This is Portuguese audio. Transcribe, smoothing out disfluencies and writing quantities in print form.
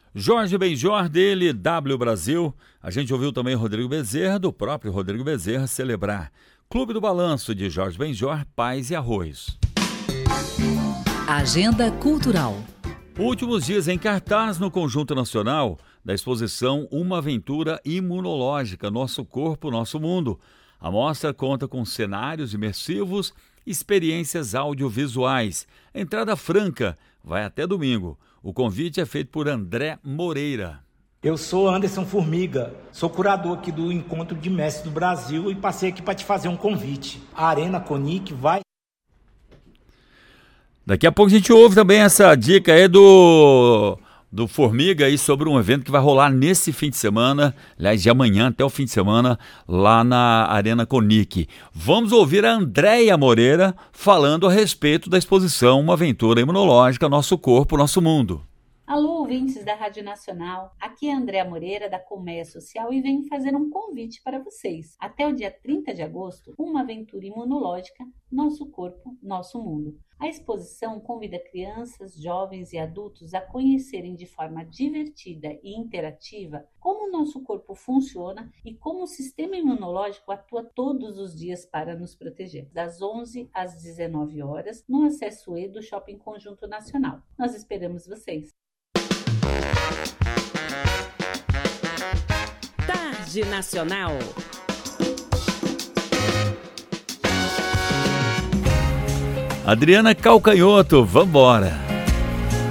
Jorge Benjor, dele, W Brasil. A gente ouviu também Rodrigo Bezerra, do próprio Rodrigo Bezerra, celebrar Clube do Balanço, de Jorge Benjor, Paz e Arroz. Agenda Cultural. Últimos dias em cartaz no Conjunto Nacional da exposição Uma Aventura Imunológica, Nosso Corpo, Nosso Mundo. A mostra conta com cenários imersivos, experiências audiovisuais. Entrada franca, vai até domingo. O convite é feito por André Moreira. Eu sou Anderson Formiga, sou curador aqui do Encontro de Mestres do Brasil e passei aqui para te fazer um convite. A Arena Conic vai... Daqui a pouco a gente ouve também essa dica aí do Formiga aí sobre um evento que vai rolar nesse fim de semana, aliás, de amanhã até o fim de semana, lá na Arena Conic. Vamos ouvir a Andréia Moreira falando a respeito da exposição Uma Aventura Imunológica, Nosso Corpo, Nosso Mundo. Alô, ouvintes da Rádio Nacional, aqui é a Andréia Moreira da Colmeia Social e venho fazer um convite para vocês. Até o dia 30 de agosto, Uma Aventura Imunológica, Nosso Corpo, Nosso Mundo. A exposição convida crianças, jovens e adultos a conhecerem de forma divertida e interativa como o nosso corpo funciona e como o sistema imunológico atua todos os dias para nos proteger. Das 11 às 19 horas, no Acesso E do Shopping Conjunto Nacional. Nós esperamos vocês! Tarde Nacional. Adriana Calcanhoto, vambora!